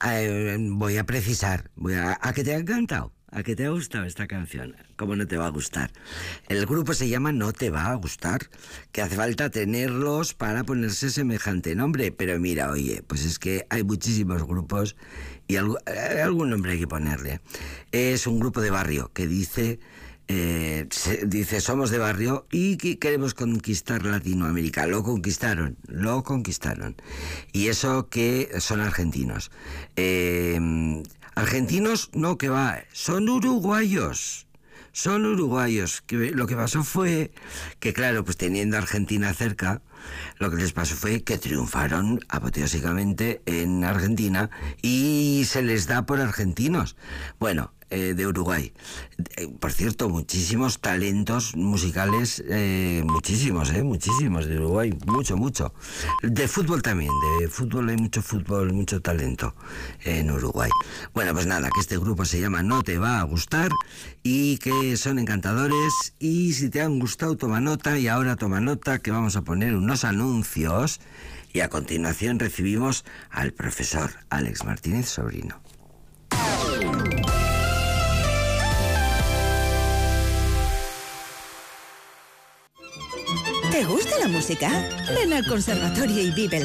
voy a precisar. ¿A que te ha encantado? ¿A que te ha gustado esta canción? ¿Cómo no te va a gustar? El grupo se llama No te va a gustar, que hace falta tenerlos para ponerse semejante nombre. Pero mira, oye, pues es que hay muchísimos grupos y algún nombre hay que ponerle. Es un grupo de barrio que dice somos de barrio y que queremos conquistar Latinoamérica. Lo conquistaron. Y eso que son argentinos. Argentinos no, que va, son uruguayos. Lo que pasó fue que, claro, pues teniendo a Argentina cerca, lo que les pasó fue que triunfaron apoteósicamente en Argentina y se les da por argentinos. Bueno, de Uruguay. Por cierto, muchísimos talentos musicales, muchísimos de Uruguay, mucho. De fútbol también, de fútbol hay mucho fútbol, mucho talento en Uruguay. Bueno, pues nada, que este grupo se llama No te va a gustar y que son encantadores, y si te han gustado toma nota, y ahora toma nota que vamos a poner unos anuncios y a continuación recibimos al profesor Alex Martínez Sobrino. ¿Te gusta la música? Ven al conservatorio y vívela.